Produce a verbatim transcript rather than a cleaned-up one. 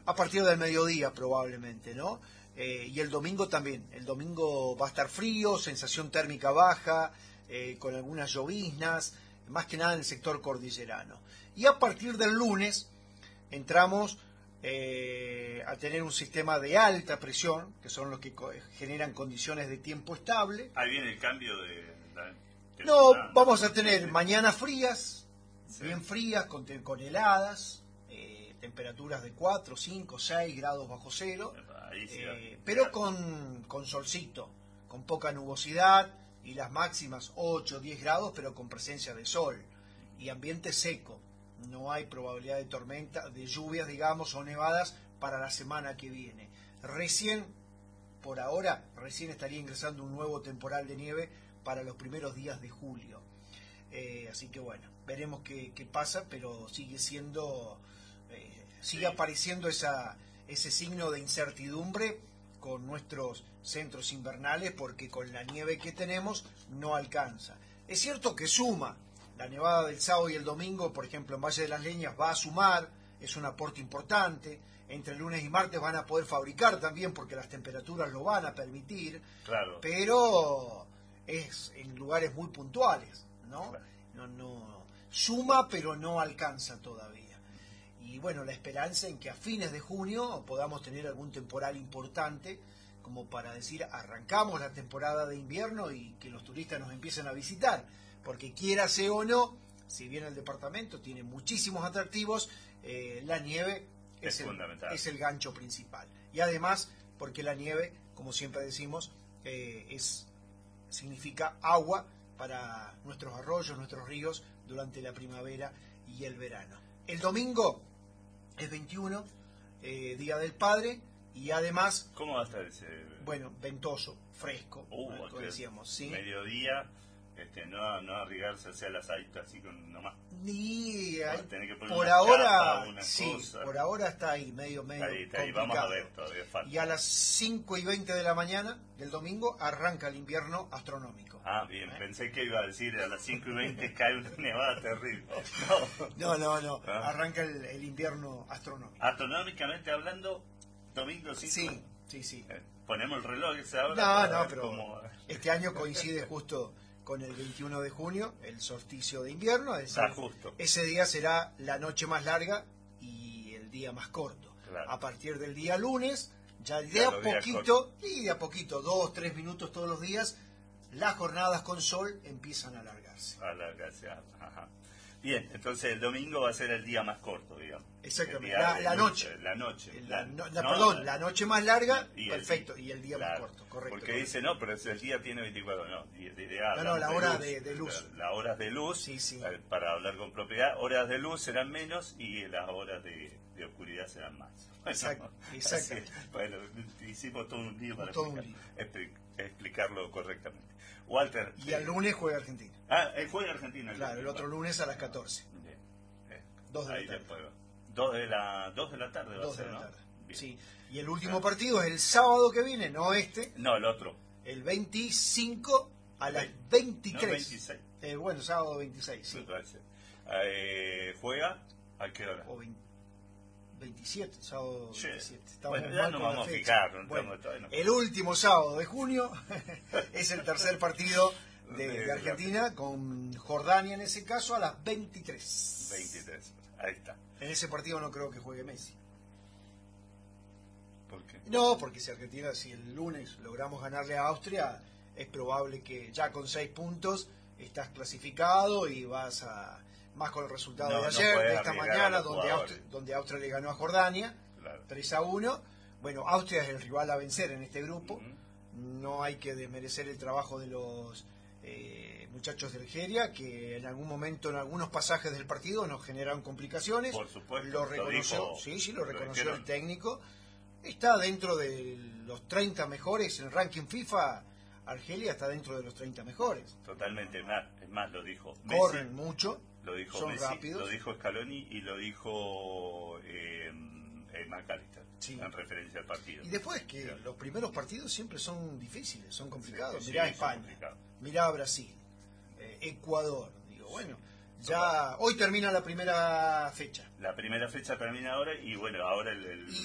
a partir del mediodía probablemente, ¿no? Eh, y el domingo también. El domingo va a estar frío, sensación térmica baja, eh, con algunas lloviznas, más que nada en el sector cordillerano. Y a partir del lunes entramos eh, a tener un sistema de alta presión, que son los que co generan condiciones de tiempo estable. Ahí viene el cambio de... La, de no, la, vamos a tener sí. mañanas frías, sí. bien frías, con, con heladas, eh, temperaturas de cuatro, cinco, seis grados bajo cero, Ahí sí, eh, pero con, con solcito, con poca nubosidad, y las máximas ocho, diez grados, pero con presencia de sol y ambiente seco. No hay probabilidad de tormenta, de lluvias, digamos, o nevadas para la semana que viene. Recién, por ahora, recién estaría ingresando un nuevo temporal de nieve para los primeros días de julio. Eh, así que bueno, veremos qué, qué pasa, pero sigue siendo, eh, sigue apareciendo esa, ese signo de incertidumbre con nuestros centros invernales, porque con la nieve que tenemos no alcanza. Es cierto que suma, la nevada del sábado y el domingo, por ejemplo, en Valle de las Leñas va a sumar, es un aporte importante. Entre lunes y martes van a poder fabricar también, porque las temperaturas lo van a permitir, claro. Pero es en lugares muy puntuales, ¿no? Claro. No, no suma, pero no alcanza todavía. Y bueno, la esperanza en que a fines de junio podamos tener algún temporal importante, como para decir, arrancamos la temporada de invierno y que los turistas nos empiecen a visitar, porque quiera sea o no, si bien el departamento tiene muchísimos atractivos, eh, la nieve es, es, el, es el gancho principal. Y además, porque la nieve, como siempre decimos, eh, es significa agua para nuestros arroyos, nuestros ríos, durante la primavera y el verano. El domingo es veintiuno, eh, Día del Padre, y además... ¿Cómo va a estar ese...? Bueno, ventoso, fresco, uh, ¿no? Como decíamos, ¿sí? Mediodía, este, no, no arriesgarse hacia el asadito así con nomás. Ni hay, que por ahora, capa, sí, cosa. por ahora está ahí, medio, medio ahí, está ahí. Vamos a ver, todavía falta. Y a las cinco y veinte de la mañana del domingo arranca el invierno astronómico. Ah, bien, ¿eh? Pensé que iba a decir a las cinco y veinte cae una nevada terrible. No, no, no, no. ¿Ah? Arranca el, el invierno astronómico. Astronómicamente hablando, domingo cinco. Sí, sí, sí. Eh, ponemos el reloj ese ahora. No, no, pero cómo... este año coincide justo con el veintiuno de junio, el solsticio de invierno. Es decir, justo. Ese día será la noche más larga y el día más corto. Claro. A partir del día lunes, ya de claro, a poquito, y de a poquito, dos, tres minutos todos los días, las jornadas con sol empiezan a alargarse. A alargarse, ajá. Bien, entonces el domingo va a ser el día más corto, digamos. Exactamente, la, la noche. La noche. La, la, la, no, perdón, la noche más larga, y perfecto, el, y el día claro, más corto, correcto. Porque correcto. dice, no, pero el día tiene veinticuatro, no. De, de, de, no, no, la hora de luz. De, de luz. Las la horas de luz, sí, sí. Para hablar con propiedad, horas de luz serán menos y las horas de, de oscuridad serán más. Exacto, exacto. Bueno, hicimos todo un día para todo explicar, un día. explicarlo correctamente. Walter. Y el lunes juega Argentina. Ah, el juega Argentina. El claro, el otro lunes a las catorce. Bien. Eh, Dos de ahí la tarde. Dos de la, dos de la tarde va dos a ser, de la ¿no? tarde. Sí. Y el último claro. partido es el sábado que viene, no este. No, el otro. El veinticinco a las veintitrés. No, veintiséis. Eh, bueno, sábado veintiséis, sí. Eh, ¿Juega a qué hora? O veintisiete, sábado sí. veintisiete. Estamos bueno, ya no vamos a fijar. No bueno, no. El último sábado de junio es el tercer partido de, de Argentina, con Jordania en ese caso a las veintitrés. veintitrés, ahí está. En ese partido no creo que juegue Messi. ¿Por qué? No, porque si Argentina, si el lunes logramos ganarle a Austria, es probable que ya con seis puntos estás clasificado y vas a... más con el resultado no, de ayer, no de esta mañana, donde Austria, donde Austria le ganó a Jordania, claro. tres a uno. Bueno, Austria es el rival a vencer en este grupo. Uh-huh. No hay que desmerecer el trabajo de los eh, muchachos de Algeria, que en algún momento, en algunos pasajes del partido, nos generaron complicaciones. Por supuesto. Lo reconoció, lo dijo, sí, sí, lo reconoció lo el técnico. Está dentro de los treinta mejores en el ranking FIFA. Argelia está dentro de los treinta mejores. Totalmente, más, es más, lo dijo Corren Messi, mucho, lo dijo son Messi, rápidos. Lo dijo Scaloni y lo dijo eh, eh, McAllister, sí. En referencia al partido. Y después que sí. Los primeros partidos siempre son difíciles, son complicados. Sí, mirá sí, a España, mirá a Brasil, eh, Ecuador. Digo, bueno, sí. ya hoy termina la primera fecha. La primera fecha termina ahora y bueno, ahora el... el...